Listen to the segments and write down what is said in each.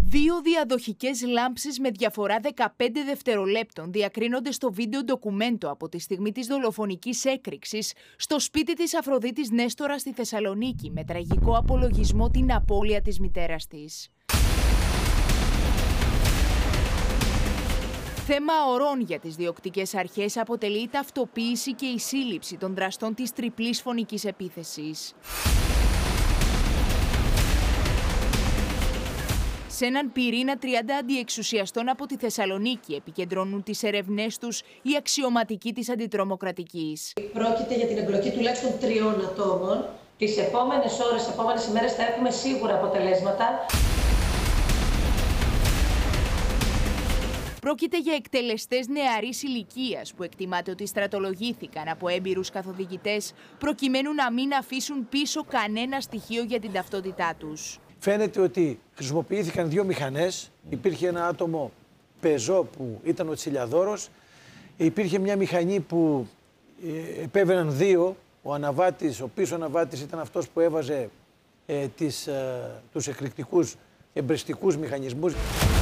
Δύο διαδοχικές λάμψεις με διαφορά 15 δευτερολέπτων διακρίνονται στο βίντεο ντοκουμέντο από τη στιγμή της δολοφονικής έκρηξης στο σπίτι της Αφροδίτης Νέστορα στη Θεσσαλονίκη, με τραγικό απολογισμό την απώλεια της μητέρας της. Θέμα ορών για τις διοκτικές αρχές αποτελεί η ταυτοποίηση και η σύλληψη των δραστών της τριπλής φωνικής επίθεσης. Σε έναν πυρήνα 30 αντιεξουσιαστών από τη Θεσσαλονίκη επικεντρώνουν τις ερευνές τους οι αξιωματικοί της αντιτρομοκρατικής. Πρόκειται για την εμπλοκή τουλάχιστον 3 ατόμων. Τις επόμενες ώρες, τις επόμενες ημέρες θα έχουμε σίγουρα αποτελέσματα. Πρόκειται για εκτελεστές νεαρής ηλικίας που εκτιμάται ότι στρατολογήθηκαν από έμπειρους καθοδηγητές προκειμένου να μην αφήσουν πίσω κανένα στοιχείο για την ταυτότητά τους. Φαίνεται ότι χρησιμοποιήθηκαν 2 μηχανές. Υπήρχε ένα άτομο πεζό που ήταν ο Τσιλιαδόρος. Υπήρχε μια μηχανή που επέβαιναν 2. Ο αναβάτης, ο πίσω αναβάτης ήταν αυτός που έβαζε τους εκρηκτικούς εμπριστικούς μηχανισμούς.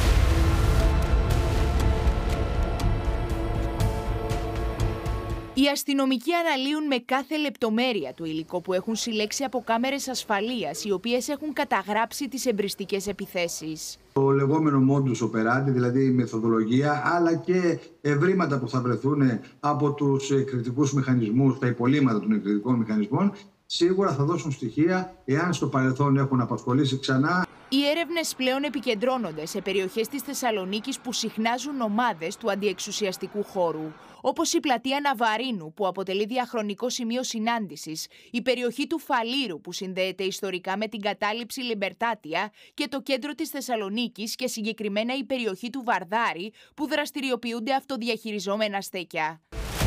Οι αστυνομικοί αναλύουν με κάθε λεπτομέρεια το υλικό που έχουν συλλέξει από κάμερες ασφαλείας, οι οποίες έχουν καταγράψει τις εμπριστικές επιθέσεις. Το λεγόμενο modus operandi, δηλαδή η μεθοδολογία, αλλά και ευρήματα που θα βρεθούν από τους εκρηκτικούς μηχανισμούς, τα υπολείμματα των εκρηκτικών μηχανισμών, σίγουρα θα δώσουν στοιχεία εάν στο παρελθόν έχουν απασχολήσει ξανά. Οι έρευνες πλέον επικεντρώνονται σε περιοχές της Θεσσαλονίκης που συχνάζουν ομάδες του αντιεξουσιαστικού χώρου, όπως η πλατεία Ναβαρίνου που αποτελεί διαχρονικό σημείο συνάντησης, η περιοχή του Φαλήρου που συνδέεται ιστορικά με την κατάληψη Λιμπερτάτια και το κέντρο της Θεσσαλονίκης και συγκεκριμένα η περιοχή του Βαρδάρη που δραστηριοποιούνται αυτοδιαχειριζόμενα στέκια.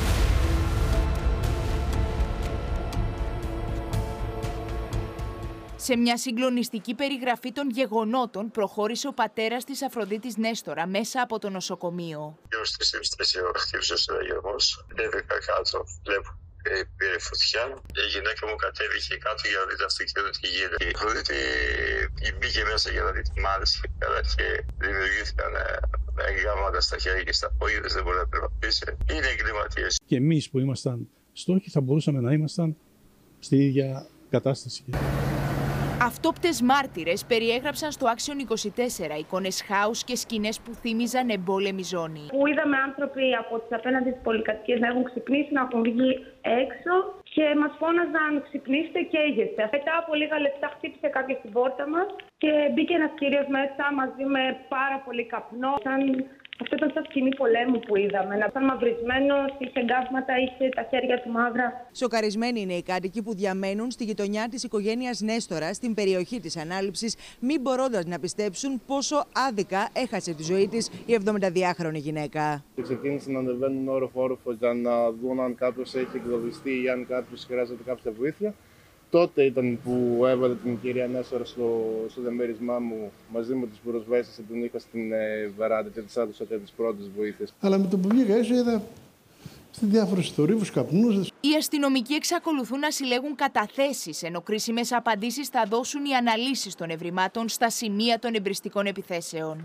Σε μια συγκλονιστική περιγραφή των γεγονότων προχώρησε ο πατέρας της Αφροδίτης Νέστορα μέσα από το νοσοκομείο. Γύρω στις 3 χτύπησε ο συναγερμός. Ανέβηκα κάτω, βλέπω πήρε φωτιά. Η γυναίκα μου κατέβηκε κάτω για να δει το αυτοκίνητο τι γίνεται. Η Αφροδίτη μπήκε μέσα για να δει τη μάνα της και δημιουργήθηκαν γάμματα στα χέρια και στα πόδια, δεν μπορεί να περπατήσει. Είναι εγκληματίες. Και εμείς που ήμασταν στόχοι θα μπορούσαμε να ήμασταν στη ίδια κατάσταση. Αυτόπτες μάρτυρες περιέγραψαν στο Action 24 εικόνες χάους και σκηνές που θύμιζαν εμπόλεμη ζώνη. Που είδαμε άνθρωποι από τις απέναντι τις πολυκατοικίες να έχουν ξυπνήσει, να έχουν βγει έξω και μας φώναζαν ξυπνήστε και καίγεστε. Μετά από λίγα λεπτά χτύπησε κάποιος στην πόρτα μας και μπήκε ένας κύριος μέσα μαζί με πάρα πολύ καπνό. Αυτό ήταν σαν σκηνή πολέμου που είδαμε. Να ήταν μαυρισμένος, είχε εγκάβματα, είχε τα χέρια του μαύρα. Σοκαρισμένοι είναι οι κάτοικοι που διαμένουν στη γειτονιά της οικογένειας Νέστορα, στην περιοχή της ανάληψης, μην μπορώντας να πιστέψουν πόσο άδικα έχασε τη ζωή της η 72χρονη γυναίκα. Ξεκίνησαν να ανεβαίνουν όροφο-όροφο για να δουν αν κάποιος έχει εκδοβιστεί ή αν κάποιος χρειάζεται κάποια βοήθεια. Τότε ήταν που έβαλε την κυρία Νέστορα στο διαμέρισμά μου μαζί με τις πυροσβέστες και την είχα στην βεράντα και της έδωσα και τις πρώτες βοήθειες. Αλλά με το που βγήκα έξω είδα σε διάφορους θορύβους, καπνούς. Οι αστυνομικοί εξακολουθούν να συλλέγουν καταθέσεις, ενώ κρίσιμες απαντήσεις θα δώσουν οι αναλύσεις των ευρημάτων στα σημεία των εμπριστικών επιθέσεων.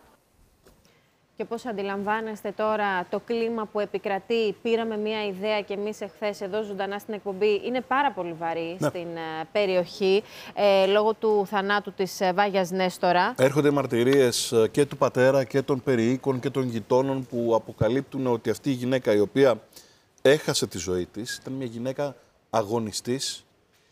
Και πώς αντιλαμβάνεστε τώρα το κλίμα που επικρατεί? Πήραμε μια ιδέα και εμείς εχθές εδώ ζωντανά στην εκπομπή. Είναι πάρα πολύ βαρύ στην περιοχή λόγω του θανάτου της Βάγιας Νέστορα. Έρχονται μαρτυρίες και του πατέρα και των περιοίκων και των γειτόνων που αποκαλύπτουν ότι αυτή η γυναίκα η οποία έχασε τη ζωή της ήταν μια γυναίκα αγωνιστής,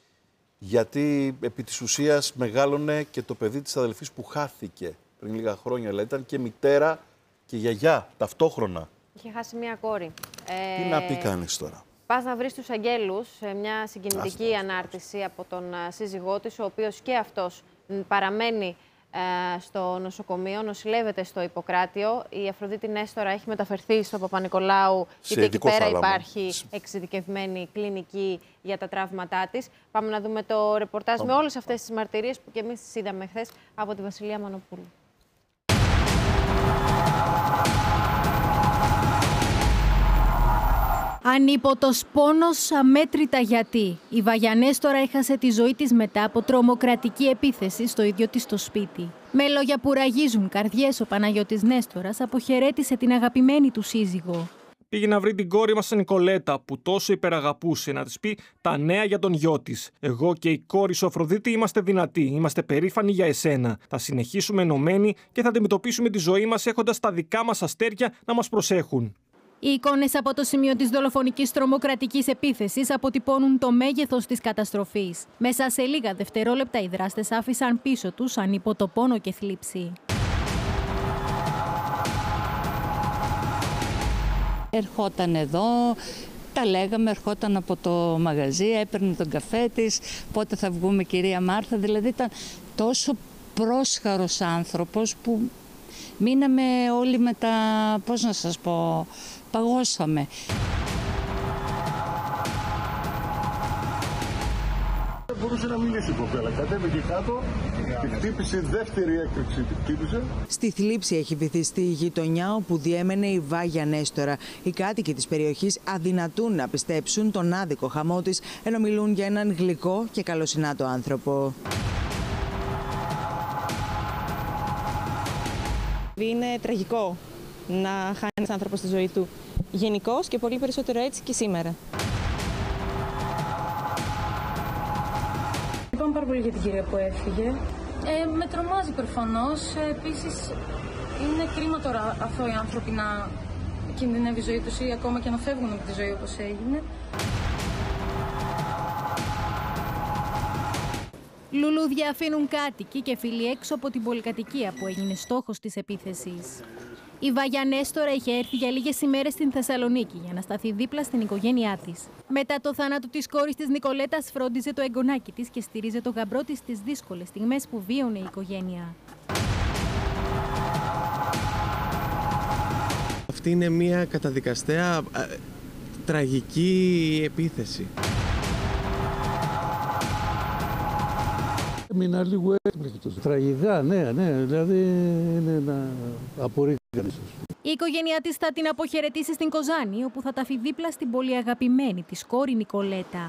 γιατί επί της ουσίας μεγάλωνε και το παιδί της αδελφής που χάθηκε πριν λίγα χρόνια. Δηλαδή ήταν και μητέρα και γιαγιά ταυτόχρονα. Είχε χάσει μία κόρη. Τι να πει κανείς τώρα? Πας να βρεις τους αγγέλους, μια συγκινητική ανάρτηση από τον σύζυγό της, ο οποίος και αυτός παραμένει στο νοσοκομείο, νοσηλεύεται στο Ιπποκράτιο. Η Αφροδίτη Νέστορα έχει μεταφερθεί στο Παπα-Νικολάου, γιατί εκεί πέρα υπάρχει εξειδικευμένη κλινική για τα τραύματά της. Πάμε να δούμε το ρεπορτάζ με όλες αυτές τις μαρτυρίες που και εμείς τις είδαμε χθες από τη Βασιλεία Μανοπούλου. Ανίποτος πόνος, αμέτρητα γιατί. Η Βαγιανέστορα έχασε τη ζωή της μετά από τρομοκρατική επίθεση στο ίδιο της το σπίτι. Με λόγια που ραγίζουν καρδιές, ο Παναγιώτης Νέστορας αποχαιρέτησε την αγαπημένη του σύζυγο. Πήγε να βρει την κόρη μας, Νικολέτα, που τόσο υπεραγαπούσε, να της πει τα νέα για τον γιο της. Εγώ και η κόρη σου Αφροδίτη είμαστε δυνατοί, είμαστε περήφανοι για εσένα. Θα συνεχίσουμε ενωμένοι και θα αντιμετωπίσουμε τη ζωή μας έχοντας τα δικά μας αστέρια να μας προσέχουν. Οι εικόνες από το σημείο της δολοφονικής τρομοκρατικής επίθεσης αποτυπώνουν το μέγεθος της καταστροφής. Μέσα σε λίγα δευτερόλεπτα οι δράστες άφησαν πίσω τους ανίποτο πόνο και θλίψη. Ερχόταν εδώ, τα λέγαμε, ερχόταν από το μαγαζί, έπαιρνε τον καφέ της, πότε θα βγούμε κυρία Μάρθα, δηλαδή ήταν τόσο πρόσχαρος άνθρωπος που μείναμε όλοι με τα, πώς να σας πω, παγώσαμε. Δεν μπορούσε να μιλήσει η κοπέλα, κατέβηκε κάτω, τη χτύπησε, δεύτερη έκρηξη τη χτύπησε. Στη θλίψη έχει βυθιστεί η γειτονιά όπου διέμενε η Βάγια Νέστορα. Οι κάτοικοι της περιοχής αδυνατούν να πιστέψουν τον άδικο χαμό της, ενώ μιλούν για έναν γλυκό και καλοσυνάτο άνθρωπο. Είναι τραγικό να χάνει ένας άνθρωπος τη ζωή του γενικώς και πολύ περισσότερο έτσι και σήμερα. Λυπάμαι πάρα πολύ για την κυρία που έφυγε. Με τρομάζει προφανώς. Επίσης, είναι κρίμα τώρα αυτό οι άνθρωποι να κινδυνεύει η ζωή τους ή ακόμα και να φεύγουν από τη ζωή όπως έγινε. Λουλούδια αφήνουν κάτοικοι και φίλοι έξω από την πολυκατοικία που έγινε στόχος της επίθεσης. Η Βάγια Νέστορα είχε έρθει για λίγες ημέρες στην Θεσσαλονίκη για να σταθεί δίπλα στην οικογένειά της. Μετά το θάνατο της κόρης της Νικολέτας, φρόντιζε το εγγονάκι της και στήριζε το γαμπρό της στις δύσκολες στιγμές που βίωνε η οικογένεια. Αυτή είναι μια καταδικαστέα τραγική επίθεση. Έμεινα λίγο έκπληκτος. Τραγικά, ναι, δηλαδή είναι να απορρεί κανείς. Η οικογένειά της θα την αποχαιρετήσει στην Κοζάνη, όπου θα ταφεί δίπλα στην πολύ αγαπημένη της κόρη Νικολέτα.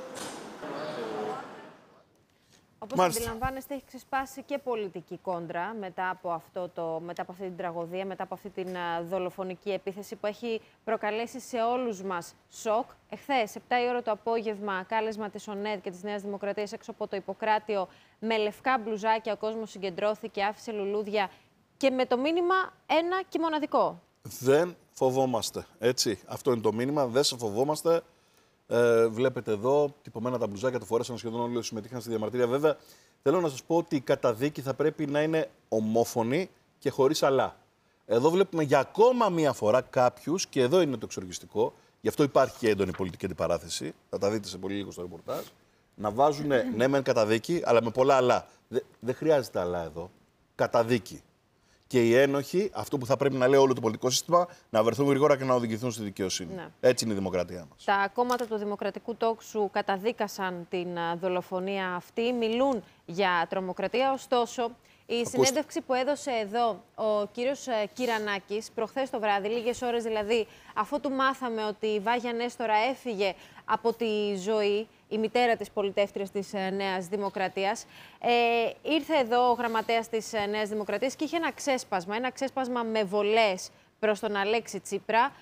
Όπως αντιλαμβάνεστε, έχει ξεσπάσει και πολιτική κόντρα μετά από αυτή την τραγωδία, μετά από αυτή την δολοφονική επίθεση που έχει προκαλέσει σε όλους μας σοκ. Εχθές, 7 η ώρα το απόγευμα, κάλεσμα της ΟΝΕΔ και της Νέας Δημοκρατίας έξω από το Ιπποκράτιο, με λευκά μπλουζάκια ο κόσμος συγκεντρώθηκε, άφησε λουλούδια και με το μήνυμα ένα και μοναδικό. Δεν φοβόμαστε. Έτσι, αυτό είναι το μήνυμα. Δεν σε φοβόμαστε. Βλέπετε εδώ, τυπωμένα τα μπλουζάκια, το φορέσαν σχεδόν όλοι όσοι συμμετείχαν στη διαμαρτυρία. Βέβαια, θέλω να σας πω ότι η καταδίκη θα πρέπει να είναι ομόφωνη και χωρίς αλλά. Εδώ βλέπουμε για ακόμα μία φορά κάποιους, και εδώ είναι το εξοργιστικό, γι' αυτό υπάρχει και έντονη πολιτική αντιπαράθεση, θα τα δείτε σε πολύ λίγο στο ρεπορτάζ, να βάζουν ναι μεν καταδίκη, αλλά με πολλά αλλά. Δεν χρειάζεται αλλά εδώ. Καταδίκη. Και οι ένοχοι, αυτό που θα πρέπει να λέει όλο το πολιτικό σύστημα, να βρεθούν γρήγορα και να οδηγηθούν στη δικαιοσύνη. Ναι. Έτσι είναι η δημοκρατία μας. Τα κόμματα του Δημοκρατικού Τόξου καταδίκασαν την δολοφονία αυτή, μιλούν για τρομοκρατία. Ωστόσο, η συνέντευξη που έδωσε εδώ ο κύριος Κυρανάκης προχθές το βράδυ, λίγες ώρες δηλαδή, αφού του μάθαμε ότι η Βάγια Νέστορα έφυγε από τη ζωή, η μητέρα της πολιτεύτριας της Νέας Δημοκρατίας, ήρθε εδώ ο γραμματέας της Νέας Δημοκρατίας και είχε ένα ξέσπασμα με βολές προς τον Αλέξη Τσίπρα,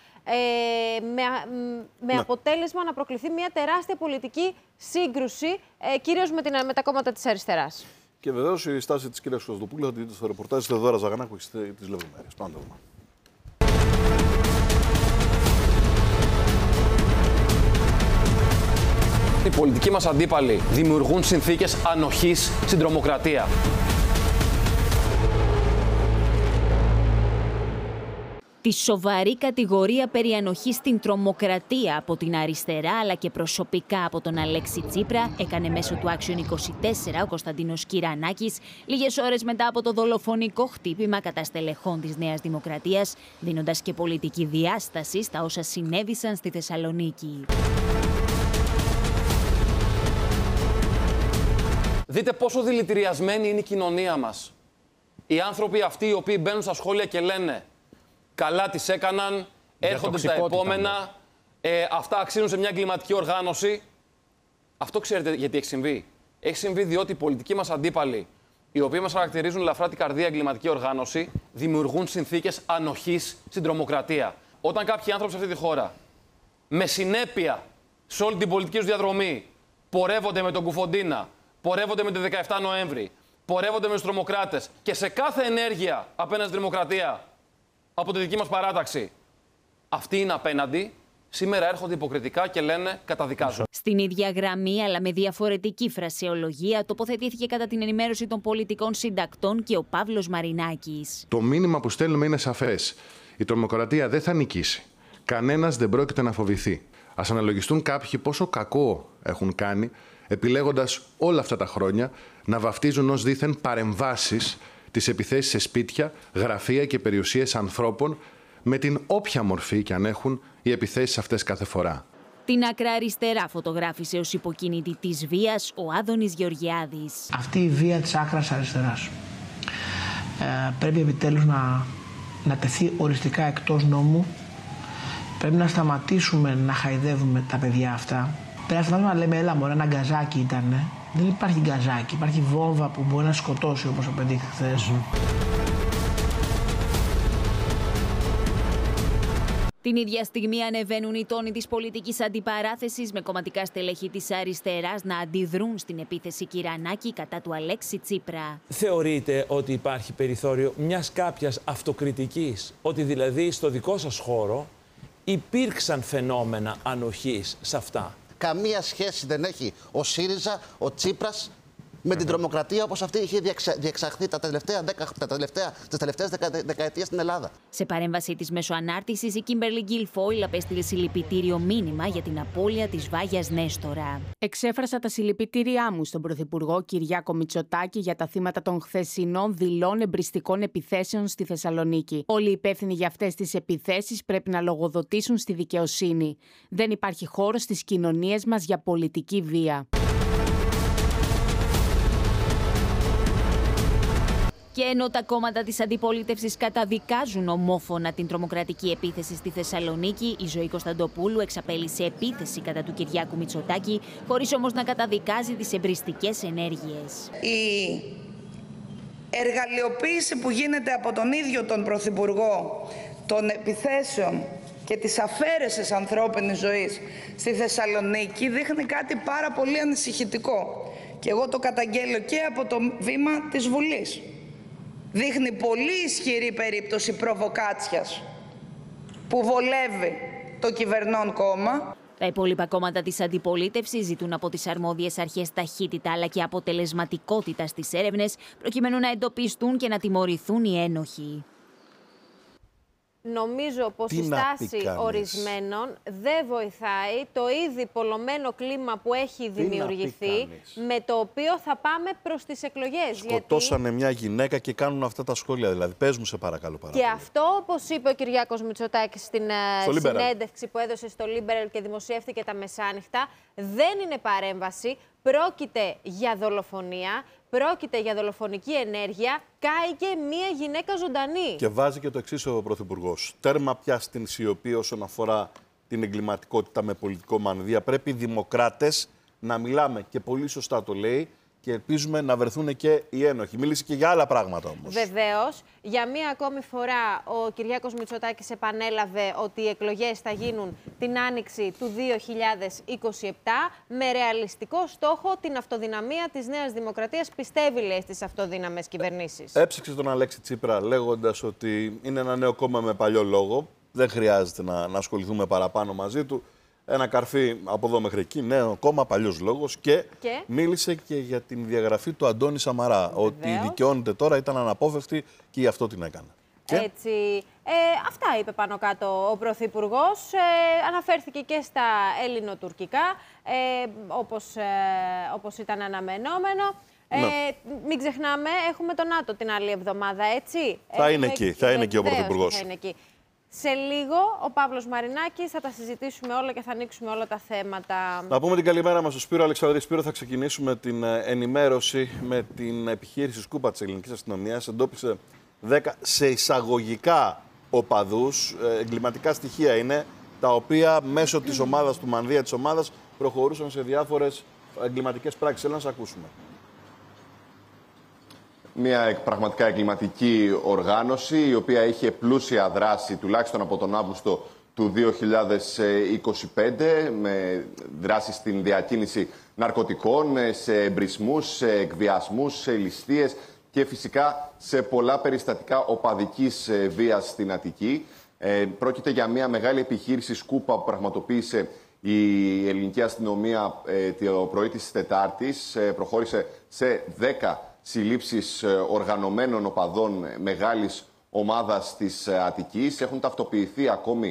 με αποτέλεσμα να προκληθεί μια τεράστια πολιτική σύγκρουση, κυρίως με τα κόμματα της αριστεράς. Και βεβαίως η στάση της κυρίας Κωστοπούλου θα τη δείτε στο ρεπορτάζ της Θεοδόρα Ζαγανάκου και τις λεπτομέρειες. Πάμε το δούμε. Οι πολιτικοί μας αντίπαλοι δημιουργούν συνθήκες ανοχής στην τρομοκρατία. Τη σοβαρή κατηγορία περί ανοχής στην τρομοκρατία από την αριστερά αλλά και προσωπικά από τον Αλέξη Τσίπρα έκανε μέσω του Action 24 ο Κωνσταντίνος Κυρανάκης λίγες ώρες μετά από το δολοφονικό χτύπημα κατά στελεχών της Νέας Δημοκρατίας, δίνοντας και πολιτική διάσταση στα όσα συνέβησαν στη Θεσσαλονίκη. Δείτε πόσο δηλητηριασμένη είναι η κοινωνία μας. Οι άνθρωποι αυτοί οι οποίοι μπαίνουν στα σχόλια και λένε «καλά τις έκαναν, έρχονται τα επόμενα, αυτά αξίζουν σε μια εγκληματική οργάνωση. Αυτό ξέρετε γιατί έχει συμβεί? Έχει συμβεί διότι οι πολιτικοί μας αντίπαλοι, οι οποίοι μας χαρακτηρίζουν ελαφρά την καρδία εγκληματική οργάνωση, δημιουργούν συνθήκες ανοχής στην τρομοκρατία. Όταν κάποιοι άνθρωποι σε αυτή τη χώρα, με συνέπεια σε όλη την πολιτική τους διαδρομή, πορεύονται με τον Κουφοντίνα, πορεύονται με τη 17 Νοέμβρη, πορεύονται με τους τρομοκράτες και σε κάθε ενέργεια απέναντι στη δημοκρατία από τη δική μας παράταξη, αυτοί είναι απέναντι. Σήμερα έρχονται υποκριτικά και λένε καταδικάζουν. Στην ίδια γραμμή, αλλά με διαφορετική φρασεολογία, τοποθετήθηκε κατά την ενημέρωση των πολιτικών συντακτών και ο Παύλος Μαρινάκης. Το μήνυμα που στέλνουμε είναι σαφές. Η τρομοκρατία δεν θα νικήσει. Κανένας δεν πρόκειται να φοβηθεί. Ας αναλογιστούν κάποιοι πόσο κακό έχουν κάνει, επιλέγοντας όλα αυτά τα χρόνια να βαφτίζουν ως δήθεν παρεμβάσεις τις επιθέσεις σε σπίτια, γραφεία και περιουσίες ανθρώπων, με την όποια μορφή και αν έχουν οι επιθέσεις αυτές κάθε φορά. Την άκρα αριστερά φωτογράφησε ως υποκίνητη της βίας ο Άδωνης Γεωργιάδης. Αυτή η βία της άκρας αριστεράς πρέπει επιτέλους να τεθεί οριστικά εκτός νόμου. Πρέπει να σταματήσουμε να χαϊδεύουμε τα παιδιά αυτά. Πρέπει να σταματήσουμε να λέμε έλα μωρέ, ένα γκαζάκι ήτανε. Δεν υπάρχει γκαζάκι, υπάρχει βόμβα που μπορεί να σκοτώσει όπως απαιτήθηκε χθες. Την ίδια στιγμή ανεβαίνουν οι τόνοι της πολιτικής αντιπαράθεσης με κομματικά στελέχη της αριστεράς να αντιδρούν στην επίθεση Κυρανάκη κατά του Αλέξη Τσίπρα. Θεωρείτε ότι υπάρχει περιθώριο μιας κάποιας αυτοκριτικής, ότι δηλαδή στο δικό σας χώρο υπήρξαν φαινόμενα ανοχής σε αυτά? Καμία σχέση δεν έχει ο ΣΥΡΙΖΑ, ο Τσίπρας με την τρομοκρατία όπως αυτή είχε διεξαχθεί τις τελευταίες δεκαετίες στην Ελλάδα. Σε παρέμβασή της μέσω ανάρτησης, η Κίμπερλι Γκιλφόιλ απέστειλε συλληπιτήριο μήνυμα για την απώλεια της Βάγιας Νέστορα. Εξέφρασα τα συλληπιτήριά μου στον Πρωθυπουργό Κυριάκο Μητσοτάκη για τα θύματα των χθεσινών δειλών εμπριστικών επιθέσεων στη Θεσσαλονίκη. Όλοι οι υπεύθυνοι για αυτές τις επιθέσεις πρέπει να λογοδοτήσουν στη δικαιοσύνη. Δεν υπάρχει χώρος στις κοινωνίες μας για πολιτική βία. Και ενώ τα κόμματα της αντιπολίτευσης καταδικάζουν ομόφωνα την τρομοκρατική επίθεση στη Θεσσαλονίκη, η Ζωή Κωνσταντοπούλου εξαπέλυσε επίθεση κατά του Κυριάκου Μητσοτάκη, χωρίς όμως να καταδικάζει τις εμπριστικές ενέργειες. Η εργαλειοποίηση που γίνεται από τον ίδιο τον Πρωθυπουργό των επιθέσεων και της αφαίρεσης ανθρώπινης ζωής στη Θεσσαλονίκη δείχνει κάτι πάρα πολύ ανησυχητικό. Και εγώ το καταγγέλλω και από το βήμα της Βουλής. Δείχνει πολύ ισχυρή περίπτωση προβοκάτσιας που βολεύει το κυβερνών κόμμα. Τα υπόλοιπα κόμματα της αντιπολίτευσης ζητούν από τις αρμόδιες αρχές ταχύτητα αλλά και αποτελεσματικότητα στις έρευνες προκειμένου να εντοπιστούν και να τιμωρηθούν οι ένοχοι. Νομίζω πως η στάση ορισμένων δεν βοηθάει το ήδη πολλωμένο κλίμα που έχει δημιουργηθεί, με το οποίο θα πάμε προς τις εκλογές. Σκοτώσανε μια γυναίκα και κάνουν αυτά τα σχόλια. Δηλαδή, πες μου σε παρακαλώ πάρα πολύ. Και αυτό, όπως είπε ο Κυριάκος Μητσοτάκης στην συνέντευξη που έδωσε στο Liberal και δημοσιεύτηκε τα μεσάνυχτα, δεν είναι παρέμβαση, πρόκειται για δολοφονία. Πρόκειται για δολοφονική ενέργεια, κάηκε μία γυναίκα ζωντανή. Και βάζει και το εξής ο Πρωθυπουργός. Τέρμα πια στην σιωπή όσον αφορά την εγκληματικότητα με πολιτικό μανδύα. Πρέπει οι δημοκράτες να μιλάμε, και πολύ σωστά το λέει, και ελπίζουμε να βρεθούν και οι ένοχοι. Μίλησε και για άλλα πράγματα όμως. Βεβαίως. Για μία ακόμη φορά ο Κυριάκος Μητσοτάκης επανέλαβε ότι οι εκλογές θα γίνουν την άνοιξη του 2027 με ρεαλιστικό στόχο την αυτοδυναμία της Νέας Δημοκρατίας. Πιστεύει, λέει, στις αυτοδύναμες κυβερνήσεις. Έψαξε τον Αλέξη Τσίπρα λέγοντας ότι είναι ένα νέο κόμμα με παλιό λόγο. Δεν χρειάζεται να ασχοληθούμε παραπάνω μαζί του. Ένα καρφί από εδώ μέχρι εκεί, νέο κόμμα, παλιός λόγος, και μίλησε και για την διαγραφή του Αντώνη Σαμαρά. Ότι δικαιώνεται τώρα, ήταν αναπόφευκτη και γι' αυτό την έκανε. Έτσι, αυτά είπε πάνω κάτω ο Πρωθυπουργός. Αναφέρθηκε και στα ελληνοτουρκικά, όπως ήταν αναμενόμενο. Μην ξεχνάμε, έχουμε τον ΝΑΤΟ την άλλη εβδομάδα, έτσι. Θα είναι εκεί, θα είναι εκεί ο Πρωθυπουργός. Σε λίγο ο Παύλος Μαρινάκης, θα τα συζητήσουμε όλα και θα ανοίξουμε όλα τα θέματα. Να πούμε την καλημέρα μας στον Σπύρο Αλεξανδρή. Σπύρο, θα ξεκινήσουμε την ενημέρωση με την επιχείρηση Σκούπα της ελληνικής αστυνομίας. Εντόπισε 10 σε εισαγωγικά οπαδούς, εγκληματικά στοιχεία είναι, τα οποία μέσω της ομάδας του μανδύα της ομάδας προχωρούσαν σε διάφορες εγκληματικές πράξεις. Θέλω να σας ακούσουμε. Μια πραγματικά εγκληματική οργάνωση, η οποία είχε πλούσια δράση τουλάχιστον από τον Αύγουστο του 2025, με δράση στην διακίνηση ναρκωτικών, σε εμπρισμούς, σε εκβιασμούς, σε ληστείες και φυσικά σε πολλά περιστατικά οπαδικής βίας στην Αττική. Πρόκειται για μια μεγάλη επιχείρηση σκούπα που πραγματοποίησε η ελληνική αστυνομία το πρωί της Τετάρτης. Προχώρησε σε 10 συλλήψεις οργανωμένων οπαδών μεγάλης ομάδας της Αττικής. Έχουν ταυτοποιηθεί ακόμη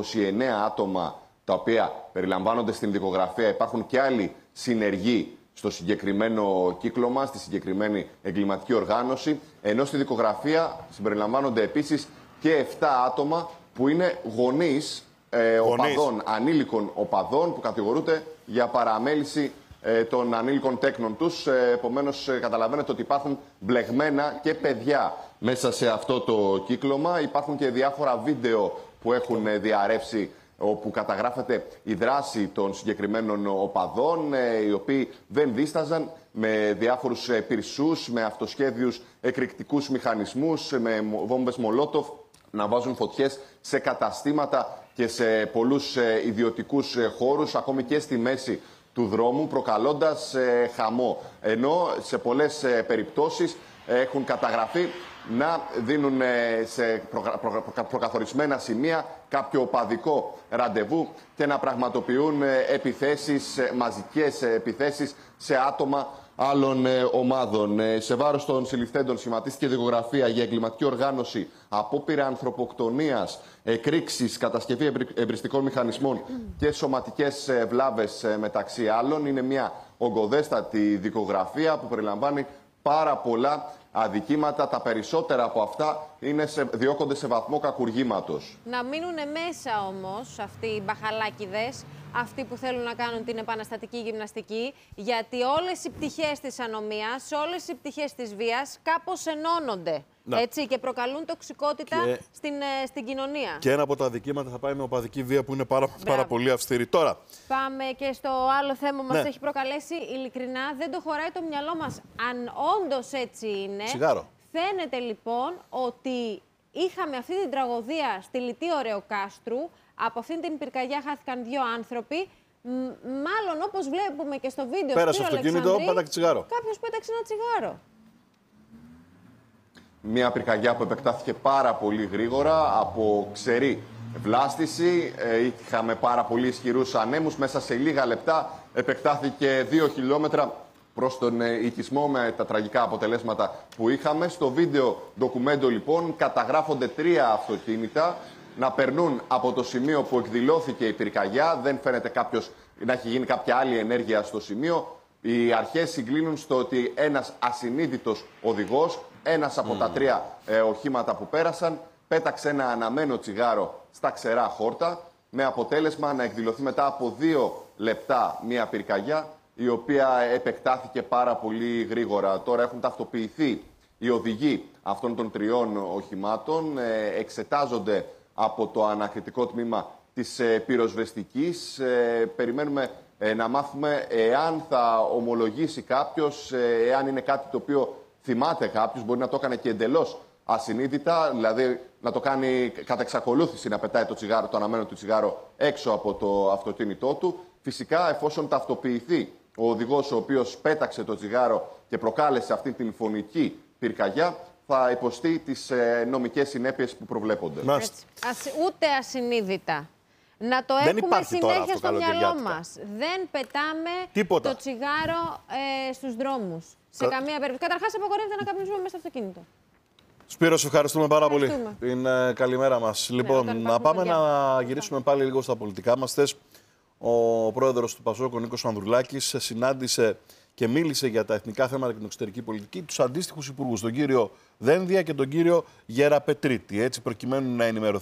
29 άτομα, τα οποία περιλαμβάνονται στην δικογραφία. Υπάρχουν και άλλοι συνεργοί στο συγκεκριμένο κύκλωμα, στη συγκεκριμένη εγκληματική οργάνωση, ενώ στη δικογραφία συμπεριλαμβάνονται επίσης και 7 άτομα που είναι γονείς οπαδών, ανήλικων οπαδών, που κατηγορούνται για παραμέληση των ανήλικων τέκνων τους. Επομένως, καταλαβαίνετε ότι υπάρχουν μπλεγμένα και παιδιά μέσα σε αυτό το κύκλωμα. Υπάρχουν και διάφορα βίντεο που έχουν διαρρεύσει, όπου καταγράφεται η δράση των συγκεκριμένων οπαδών, οι οποίοι δεν δίσταζαν με διάφορους πυρσούς, με αυτοσχέδιους εκρηκτικούς μηχανισμούς, με βόμβες Μολότοφ, να βάζουν φωτιές σε καταστήματα και σε πολλούς ιδιωτικούς χώρους, ακόμη και στη μέση του δρόμου, προκαλώντας χαμό. Ενώ σε πολλές περιπτώσεις έχουν καταγραφεί να δίνουν σε προκαθορισμένα σημεία κάποιο οπαδικό ραντεβού και να πραγματοποιούν επιθέσεις, μαζικές επιθέσεις σε άτομα άλλων ομάδων. Σε βάρος των συλληφθέντων σχηματίστηκε δικογραφία για εγκληματική οργάνωση, απόπειρα ανθρωποκτονίας, εκρήξεις, κατασκευή εμπριστικών μηχανισμών και σωματικές βλάβες μεταξύ άλλων. Είναι μια ογκωδέστατη δικογραφία που περιλαμβάνει πάρα πολλά αδικήματα. Τα περισσότερα από αυτά διώκονται σε βαθμό κακουργήματος. Να μείνουν μέσα όμως αυτοί οι μπαχαλάκηδες, αυτοί που θέλουν να κάνουν την επαναστατική γυμναστική, γιατί όλες οι πτυχές της ανομίας, όλες οι πτυχές της βίας κάπως ενώνονται. Έτσι, και προκαλούν τοξικότητα στην κοινωνία. Και ένα από τα αδικήματα θα πάει με οπαδική βία, που είναι πάρα πολύ αυστηρή. Τώρα. Πάμε και στο άλλο θέμα που μας έχει προκαλέσει. Ειλικρινά δεν το χωράει το μυαλό μας. Αν όντως έτσι είναι. Τσιγάρο. Φαίνεται λοιπόν ότι είχαμε αυτή την τραγωδία στη Λιτή Ωρεοκάστρου. Από αυτήν την πυρκαγιά χάθηκαν 2 άνθρωποι. Μάλλον όπως βλέπουμε και στο βίντεο. Πέρασε αυτοκίνητο, πέταξε τσιγάρο. Κάποιος πέταξε ένα τσιγάρο. Μια πυρκαγιά που επεκτάθηκε πάρα πολύ γρήγορα από ξερή βλάστηση. Είχαμε πάρα πολύ ισχυρούς ανέμους. Μέσα σε λίγα λεπτά επεκτάθηκε 2 χιλιόμετρα προς τον οικισμό, με τα τραγικά αποτελέσματα που είχαμε. Στο βίντεο ντοκουμέντο λοιπόν καταγράφονται 3 αυτοκίνητα να περνούν από το σημείο που εκδηλώθηκε η πυρκαγιά. Δεν φαίνεται κάποιος να έχει γίνει κάποια άλλη ενέργεια στο σημείο. Οι αρχές συγκλίνουν στο ότι ένας ασυνείδητος οδηγός, ένας από τα 3 οχήματα που πέρασαν, πέταξε ένα αναμένο τσιγάρο στα ξερά χόρτα, με αποτέλεσμα να εκδηλωθεί μετά από 2 λεπτά μια πυρκαγιά, η οποία επεκτάθηκε πάρα πολύ γρήγορα. Τώρα έχουν ταυτοποιηθεί οι οδηγοί αυτών των 3 οχημάτων, εξετάζονται από το ανακριτικό τμήμα της πυροσβεστικής. Περιμένουμε να μάθουμε εάν θα ομολογήσει κάποιος, εάν είναι κάτι το οποίο θυμάται κάποιος. Μπορεί να το έκανε και εντελώς ασυνείδητα, δηλαδή να το κάνει κατά εξακολούθηση, να πετάει το αναμένο του τσιγάρο έξω από το αυτοκίνητό του. Φυσικά, εφόσον ταυτοποιηθεί ο οδηγός ο οποίος πέταξε το τσιγάρο και προκάλεσε αυτή την φωνική πυρκαγιά, θα υποστεί τις νομικές συνέπειες που προβλέπονται. Ούτε ασυνείδητα. Να το έχουμε συνέχεια στο μυαλό μας. Δεν πετάμε το τσιγάρο στους δρόμους. Σε καμία περίπτωση. Καταρχάς, απαγορεύεται να καπνίζουμε μέσα στο αυτοκίνητο. Σπύρο, σε ευχαριστούμε πάρα πολύ. Την καλημέρα μας. Λοιπόν, να πάμε να γυρίσουμε πάλι λίγο στα πολιτικά μας. Χθες ο πρόεδρος του ΠΑΣΟΚ, ο Νίκος Ανδρουλάκης, συνάντησε και μίλησε για τα εθνικά θέματα και την εξωτερική πολιτική τους αντίστοιχους υπουργούς, τον κύριο Δένδια και τον κύριο Γεραπετρίτη, έτσι προκειμένου να ενημερωθεί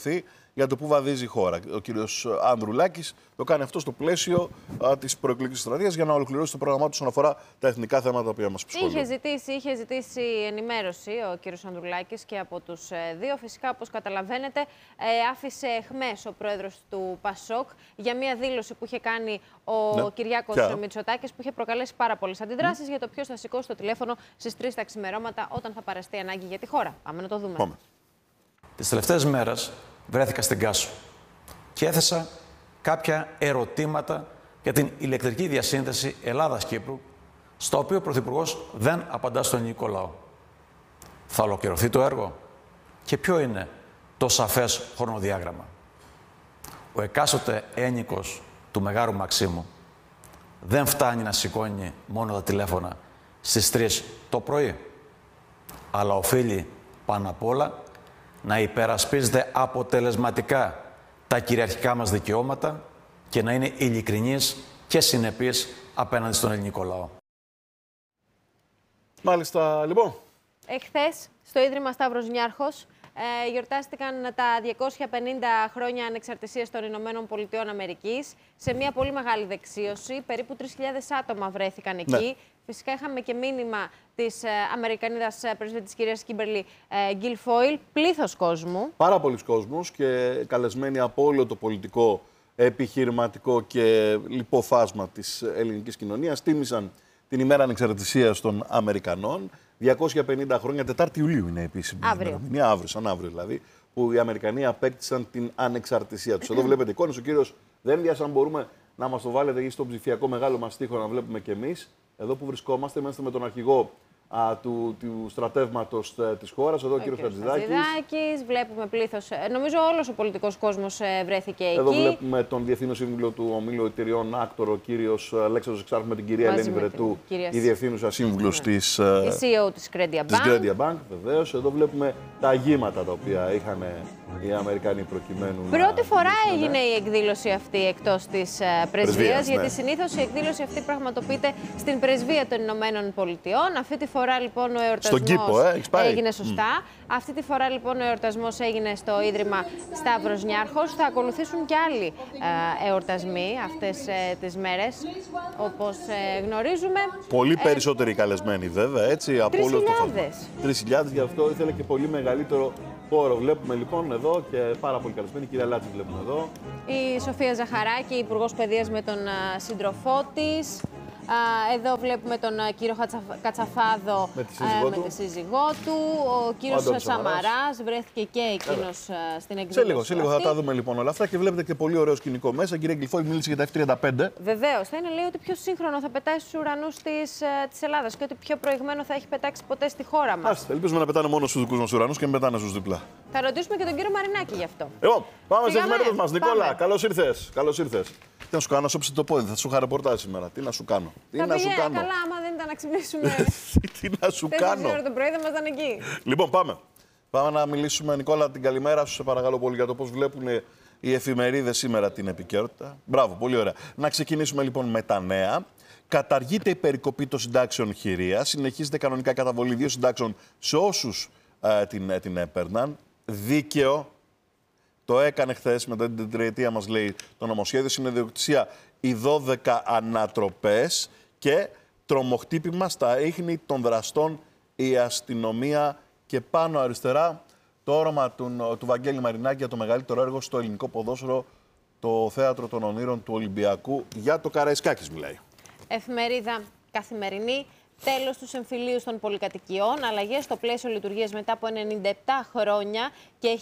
για το πού βαδίζει η χώρα. Ο κύριος Ανδρουλάκης το κάνει αυτό στο πλαίσιο της προεκλογικής στρατηγίας για να ολοκληρώσει το πρόγραμμά του όσον αφορά τα εθνικά θέματα που μας απασχολούν. Είχε ζητήσει ενημέρωση ο κύριος Ανδρουλάκης και από τους δύο. Φυσικά, όπως καταλαβαίνετε, άφησε εχμές ο πρόεδρος του ΠΑΣΟΚ για μια δήλωση που είχε κάνει ο Κυριάκος Μητσοτάκης, που είχε προκαλέσει πάρα πολλές αντιδράσεις για το ποιος θα σηκώσει το τηλέφωνο στις 3 τα ξημερώματα όταν θα παραστεί ανάγκη για τη χώρα. Πάμε να το δούμε. Τις τελευταίες μέρες βρέθηκα στην Κάσο και έθεσα κάποια ερωτήματα για την ηλεκτρική διασύνδεση Ελλάδας-Κύπρου, στο οποίο ο Πρωθυπουργός δεν απαντά στον ελληνικό λαό. Θα ολοκληρωθεί το έργο και ποιο είναι το σαφές χρονοδιάγραμμα? Ο εκάστοτε ένοικος του Μεγάρου Μαξίμου δεν φτάνει να σηκώνει μόνο τα τηλέφωνα στις 3 το πρωί, αλλά οφείλει πάνω απ' όλα να υπερασπίζεται αποτελεσματικά τα κυριαρχικά μας δικαιώματα και να είναι ειλικρινής και συνεπής απέναντι στον ελληνικό λαό. Μάλιστα, λοιπόν. Εχθές, στο Ίδρυμα Σταύρος Νιάρχος, γιορτάστηκαν τα 250 χρόνια ανεξαρτησίας των Ηνωμένων Πολιτειών Αμερικής σε μια πολύ μεγάλη δεξίωση. Περίπου 3.000 άτομα βρέθηκαν εκεί. Ναι. Φυσικά είχαμε και μήνυμα της Αμερικανίδας πρεσβύτης κυρίας Κίμπερλι Γκιλφόιλ. Πλήθος κόσμου. Πάρα πολλοί κόσμος και καλεσμένοι από όλο το πολιτικό, επιχειρηματικό και λοιπό φάσμα της ελληνικής κοινωνίας τίμησαν την ημέρα ανεξαρτησίας των Αμερικανών. 250 χρόνια, 4η Ιουλίου είναι επίσημη ημερομηνία, αύριο δηλαδή, που οι Αμερικανοί απέκτησαν την ανεξαρτησία τους. Εδώ βλέπετε εικόνες, ο κύριος Δένδιας, αν μπορούμε να μας το βάλετε εκεί στον ψηφιακό μεγάλο μας τοίχο να βλέπουμε κι εμείς. Εδώ που βρισκόμαστε, είμαστε με τον αρχηγό του στρατεύματος της χώρας, εδώ ο κύριος Χατζηδάκης. Βλέπουμε πλήθος. Νομίζω όλος ο πολιτικός κόσμος βρέθηκε εκεί. Εδώ βλέπουμε τον Διευθύνο Σύμβουλο του Ομίλου Εταιριών Άκτορο, ο κύριος Αλέξανδρος Εξάρχου, με την κυρία Ελένη Βρετού, η Διευθύνουσα Σύμβουλος της CEO της Grandia Bank. Βεβαίως. Εδώ βλέπουμε τα αγήματα τα οποία είχαν οι Αμερικανοί προκειμένου. Πρώτη φορά έγινε η εκδήλωση αυτή εκτός της πρεσβείας, γιατί συνήθως η εκδήλωση αυτή πραγματοποιείται στην πρεσβεία των Ηνωμένων Πολιτειών. Αυτή τη φορά λοιπόν ο εορτασμός έγινε σωστά. Αυτή τη φορά λοιπόν ο εορτασμός έγινε στο Ίδρυμα Σταύρος Νιάρχος. Θα ακολουθήσουν και άλλοι εορτασμοί αυτές τις μέρες, όπως γνωρίζουμε. Πολύ περισσότεροι καλεσμένοι βέβαια, έτσι, από όλο το φάσμα. 3.000, γι' αυτό ήθελε και πολύ μεγαλύτερο χώρο. Βλέπουμε λοιπόν εδώ και πάρα πολύ καλεσμένοι. Η κυρία Λάτση βλέπουμε εδώ. Η Σοφία Ζαχαράκη, Υπουργός Παιδείας με τον σύντροφό της. Εδώ βλέπουμε τον κύριο Κατσαφάδο με τη σύζυγό του. Ο κύριος Σαμαράς βρέθηκε και εκείνος στην εκδήλωση. Σε λίγο θα τα δούμε λοιπόν όλα αυτά και βλέπετε και πολύ ωραίο σκηνικό μέσα. Η κυρία Γκιλφόιλ μίλησε για τα F-35. Βεβαίως. Θα είναι, λέει, ότι πιο σύγχρονο θα πετάει στους ουρανούς της Ελλάδας και ότι πιο προηγμένο θα έχει πετάξει ποτέ στη χώρα μας. Ελπίζουμε να πετάνε μόνο στους δικούς μας ουρανούς και μην πετάνε στους διπλά. Θα ρωτήσουμε και τον κύριο Μαρινάκη γι' αυτό. Λοιπόν, πάμε στις εφημερίδες μας. Νικόλα, καλώς ήρθες. Καλώς ήρθες. Τι να σου κάνω, σώψε το πόδι, θα σου είχα ρεπορτάζ σήμερα. Τι να σου κάνω. Καλά, άμα δεν ήταν να ξυπνήσουμε. Τι να σου κάνω. 4 το πρωί δεν ήμασταν εκεί. Λοιπόν, πάμε. Πάμε να μιλήσουμε, Νικόλα, την καλημέρα σου, σε παρακαλώ πολύ, για το πώς βλέπουν οι εφημερίδες σήμερα την επικαιρότητα. Μπράβο, πολύ ωραία. Να ξεκινήσουμε λοιπόν με τα νέα. Καταργείται η περικοπή των συντάξεων χειρία. Συνεχίζεται κανονικά καταβολή 2 συντάξεων σε όσους την έπαιρναν. Δίκαιο. Το έκανε χθες με την τετραετία, μας λέει το νομοσχέδιο. Συνδιοκτησία οι 12 ανατροπές και τρομοχτύπημα στα ίχνη των δραστών η αστυνομία. Και πάνω αριστερά το όρομα του Βαγγέλη Μαρινάκη για το μεγαλύτερο έργο στο ελληνικό ποδόσφαιρο, το Θέατρο των Ονείρων του Ολυμπιακού. Για το Καραϊσκάκης μιλάει. Εφημερίδα Καθημερινή. Τέλος τους εμφυλίους των πολυκατοικιών, αλλαγές στο πλαίσιο λειτουργίας μετά από 97 χρόνια και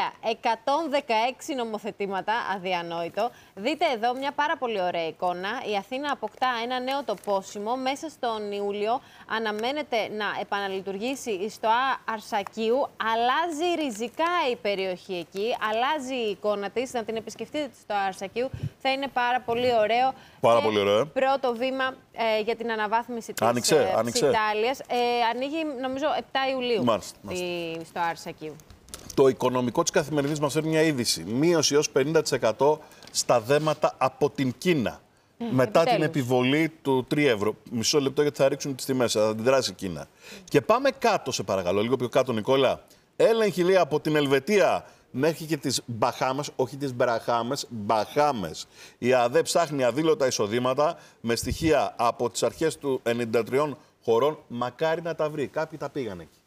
1.116 νομοθετήματα, αδιανόητο. Δείτε εδώ μια πάρα πολύ ωραία εικόνα. Η Αθήνα αποκτά ένα νέο τοπόσιμο. Μέσα στον Ιούλιο αναμένεται να επαναλειτουργήσει η ΣΤΟΑ Αρσακίου. Αλλάζει ριζικά η περιοχή εκεί, αλλάζει η εικόνα της. Να την επισκεφτείτε τη ΣΤΟΑ Αρσακίου, θα είναι πάρα πολύ ωραίο. Πάρα πολύ ωραίο. Πρώτο βήμα για την αναβάθμιση της Ιταλίας. Ανοίγει νομίζω 7 Ιουλίου στο Αρσακίου. Το οικονομικό της Καθημερινής μας φέρνει μια είδηση. Μείωση έως 50% στα δέματα από την Κίνα. Μετά την επιβολή του 3 ευρώ. Μισό λεπτό γιατί θα ρίξουν τις τιμές, θα αντιδράσει η Κίνα. Και πάμε κάτω, σε παρακαλώ, λίγο πιο κάτω, Νικόλα. Έλεγχοι, λέει, από την Ελβετία μέχρι και τις Μπαχάμες, όχι τις Μπραχάμες, Μπαχάμες. Η ΑΔΕ ψάχνει αδήλωτα εισοδήματα με στοιχεία από τις αρχές του 93 χωρών. Μακάρι να τα βρει. Κάποιοι τα πήγαν εκεί.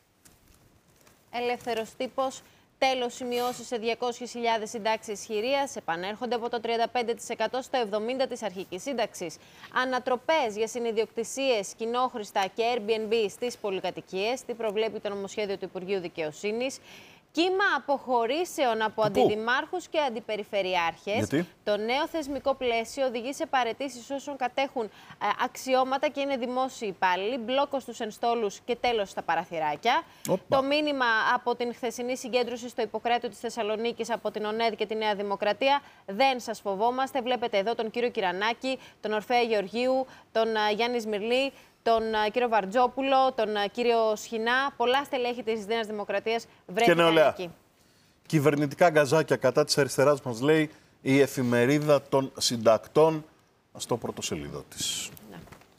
Ελεύθερος τύπος. Τέλος, σημειώσεις σε 200.000 συντάξεις χειρίας επανέρχονται από το 35% στο 70% της αρχικής σύνταξης. Ανατροπές για συνιδιοκτησίες, κοινόχρηστα και Airbnb στις πολυκατοικίες. Τι προβλέπει το νομοσχέδιο του Υπουργείου Δικαιοσύνης. Κύμα αποχωρήσεων από αντιδημάρχους και αντιπεριφερειάρχες. Γιατί? Το νέο θεσμικό πλαίσιο οδηγεί σε παραιτήσεις όσων κατέχουν αξιώματα και είναι δημόσιοι υπάλληλοι, μπλόκο στους ενστόλους και τέλος στα παραθυράκια. Το μήνυμα από την χθεσινή συγκέντρωση στο Ιπποκράτειο της Θεσσαλονίκης από την ΟΝΕΔ και τη Νέα Δημοκρατία. Δεν σας φοβόμαστε. Βλέπετε εδώ τον κύριο Κυρανάκη, τον Ορφέα Γεωργίου, τον Γιάννη Σμυρλή, τον κύριο Βαρτζόπουλο, τον κύριο Σχοινά. Πολλά στελέχη της Νέας Δημοκρατίας βρέθηκαν εκεί. Κυβερνητικά γκαζάκια κατά της αριστεράς, μας λέει η εφημερίδα των συντακτών στο πρωτοσελίδο της. Ναι.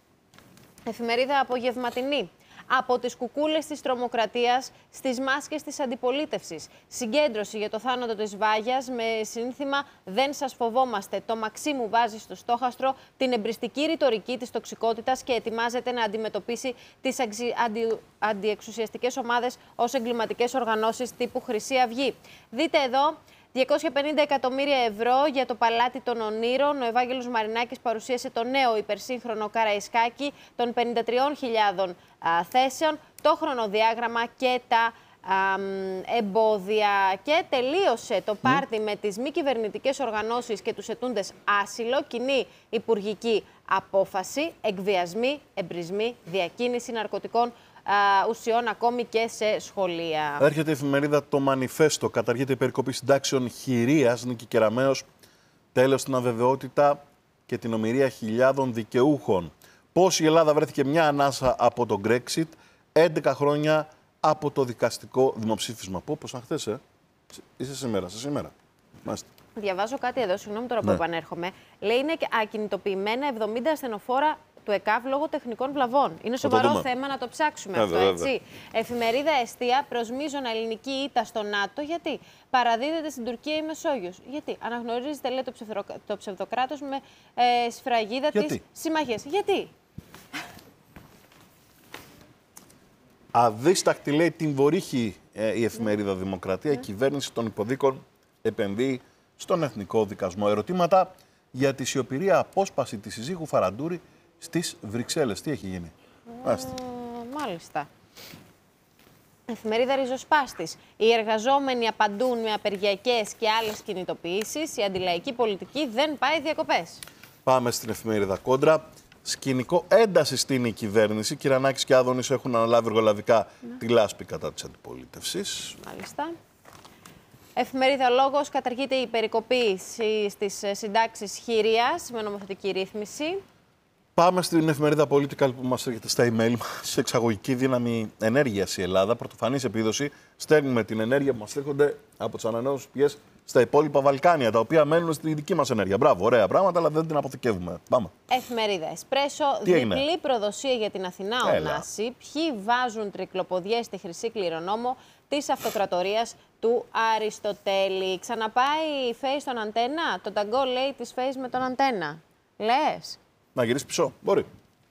Εφημερίδα απογευματινή. Από τις κουκούλες της τρομοκρατίας στις μάσκες της αντιπολίτευσης. Συγκέντρωση για το θάνατο της Βάγιας με σύνθημα «Δεν σας φοβόμαστε». Το Μαξίμου βάζει στο στόχαστρο την εμπριστική ρητορική της τοξικότητας και ετοιμάζεται να αντιμετωπίσει τις αντιεξουσιαστικές ομάδες ως εγκληματικές οργανώσεις τύπου Χρυσή Αυγή. Δείτε εδώ. 250 εκατομμύρια ευρώ για το Παλάτι των Ονείρων. Ο Ευάγγελος Μαρινάκης παρουσίασε το νέο υπερσύγχρονο Καραϊσκάκι των 53.000 θέσεων, το χρονοδιάγραμμα και τα εμπόδια. Και τελείωσε το πάρτι με τις μη κυβερνητικές οργανώσεις και τους ετούντες άσυλο. Κοινή υπουργική απόφαση, εκβιασμοί, εμπρισμοί, διακίνηση ναρκωτικών ουσιών ακόμη και σε σχολεία. Έρχεται η εφημερίδα Το Μανιφέστο. Καταργείται η περικοπή συντάξεων χειρίας. Νίκη Κεραμέως. Τέλος στην αβεβαιότητα και την ομηρία χιλιάδων δικαιούχων. Πώς η Ελλάδα βρέθηκε μια ανάσα από το Brexit 11 χρόνια από το δικαστικό δημοψήφισμα. Πώς σαν χθες, Είσαι σήμερα. Μάλιστα. Διαβάζω κάτι εδώ, συγγνώμη τώρα που επανέρχομαι. Λέει είναι ακινητοποιημένα 70 ασθενοφόρα του ΕΚΑΒ λόγω τεχνικών βλαβών. Είναι σοβαρό θέμα να το ψάξουμε αυτό, έτσι. Εφημερίδα Εστία προς μείζωνα ελληνική ήττα στο ΝΑΤΟ. Γιατί? Παραδίδεται στην Τουρκία η Μεσόγειος. Γιατί? Αναγνωρίζεται, λέει, το ψευδοκράτος με σφραγίδα της συμμαχίας. Γιατί? Αδίστακτη, λέει, την βορύχη η εφημερίδα Δημοκρατία. Η κυβέρνηση των υποδίκων επενδύει στον εθνικό δικασμό. Ερωτήματα για τη σιωπηρή απόσπαση της συζύγου Φαραντούρη στις Βρυξέλλες. Τι έχει γίνει? Μάλιστα. Εφημερίδα Ριζοσπάστης. Οι εργαζόμενοι απαντούν με απεργιακές και άλλες κινητοποιήσεις. Η αντιλαϊκή πολιτική δεν πάει διακοπές. Πάμε στην εφημερίδα Κόντρα. Σκηνικό ένταση στην η κυβέρνηση. Κυρανάκης και Άδωνης έχουν αναλάβει εργολαβικά τη λάσπη κατά της αντιπολίτευσης. Μάλιστα. Εφημερίδα Λόγος. Καταργείται η περικοπή στις συντάξεις χειρίας με νομοθετική ρύθμιση. Πάμε στην εφημερίδα Political που μας έρχεται στα email μας. Εξαγωγική δύναμη ενέργειας η Ελλάδα. Πρωτοφανής επίδοση. Στέλνουμε την ενέργεια που μας έρχονται από τις ανανεώσιμες πηγές στα υπόλοιπα Βαλκάνια, τα οποία μένουν στη δική μας ενέργεια. Μπράβο, ωραία πράγματα, αλλά δεν την αποθηκεύουμε. Πάμε. Εφημερίδα Εσπρέσο. Διπλή προδοσία για την Αθηνά Ωνάση. Ποιοι βάζουν τρικλοποδιές στη χρυσή κληρονόμο της αυτοκρατορίας του Αριστοτέλη. Ξαναπάει η Face στον Αντένα. Το ταγκό, λέει, της Face με τον Αντένα. Λες? Να γυρίσει πίσω. Μπορεί.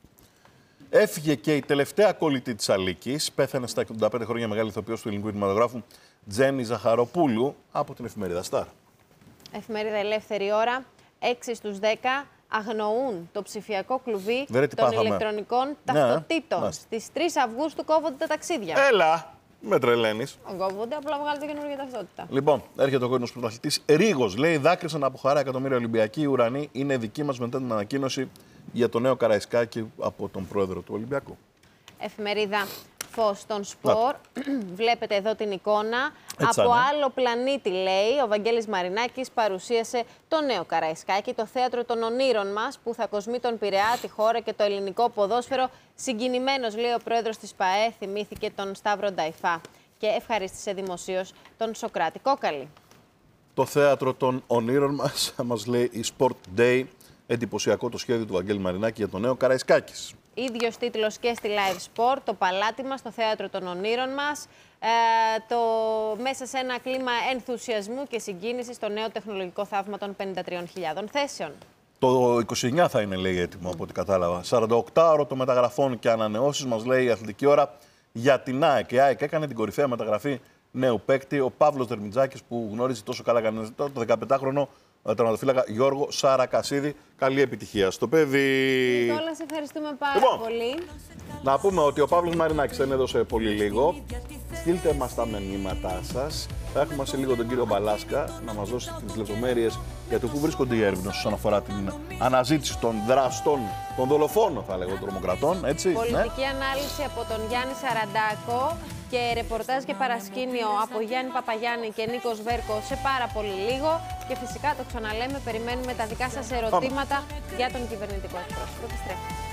Έφυγε και η τελευταία κολλητή της Αλίκης. Πέθανε στα 85 χρόνια μεγάλη ηθοποιός του ελληνικού κινηματογράφου Τζέννη Ζαχαροπούλου από την εφημερίδα Σταρ. Εφημερίδα Ελεύθερη Ώρα. 6 στους 10 αγνοούν το ψηφιακό κλουβί των ηλεκτρονικών ταυτοτήτων. Στις 3 Αυγούστου κόβονται τα ταξίδια. Έλα! Με τρελαίνεις. Κόβονται, απλά βγάλετε καινούργια ταυτότητα. Λοιπόν, έρχεται ο κόσμος πρωταθλητής Ρίγος. Λέει: δάκρυσαν από χαρά εκατομμύρια Ολυμπιακοί. Οι ουρανοί είναι δικοί μας μετά την ανακοίνωση για το νέο Καραϊσκάκι από τον πρόεδρο του Ολυμπιακού. Εφημερίδα Φως των Σπορ. Βλέπετε εδώ την εικόνα. Από άλλο πλανήτη, λέει, ο Βαγγέλης Μαρινάκης παρουσίασε το νέο Καραϊσκάκι, το θέατρο των ονείρων μας, που θα κοσμεί τον Πειραιά, τη χώρα και το ελληνικό ποδόσφαιρο. Συγκινημένος, λέει, ο πρόεδρος της ΠΑΕ θυμήθηκε τον Σταύρο Νταϊφά και ευχαρίστησε δημοσίως τον Σοκράτη Κόκαλη. Το θέατρο των ονείρων μας, μας λέει η Sport Day. Εντυπωσιακό το σχέδιο του Βαγγέλη Μαρινάκη για το νέο Καραϊσκάκης. Ίδιος τίτλος και στη Live Sport, το παλάτι μας, το θέατρο των ονείρων μας, μέσα σε ένα κλίμα ενθουσιασμού και συγκίνησης στο νέο τεχνολογικό θαύμα των 53.000 θέσεων. Το 29 θα είναι, λέει, έτοιμο από ό,τι κατάλαβα. 48ωρο των μεταγραφών και ανανεώσεις, μας λέει η Αθλητική Ώρα, για την ΑΕΚ. Η ΑΕΚ έκανε την κορυφαία μεταγραφή νέου παίκτη, ο Παύλος Δερμιτζάκης, που γνωρίζει τόσο καλά το 15χρονο τερματοφύλακα Γιώργο Σαρακασίδη. Καλή επιτυχία στο παιδί. Όλα, σε ευχαριστούμε πάρα πολύ. Να πούμε ότι ο Παύλος Μαρινάκης δεν έδωσε πολύ λίγο. Στείλτε μας τα μηνύματά σας. Θα έχουμε σε λίγο τον κύριο Μπαλάσκα να μας δώσει τις λεπτομέρειες για το πού βρίσκονται οι έρευνες όσον αφορά την αναζήτηση των δραστών, των δολοφόνων, θα λέγω, των τρομοκρατών. Έτσι, πολιτική ανάλυση από τον Γιάννη Σαραντάκο και ρεπορτάζ και παρασκήνιο από Γιάννη Παπαγιάννη και Νίκος Βέρκο σε πάρα πολύ λίγο. Και φυσικά το ξαναλέμε, περιμένουμε τα δικά σας ερωτήματα για τον κυβερνητικό εκπρόσωπο. Επιστρέφουμε.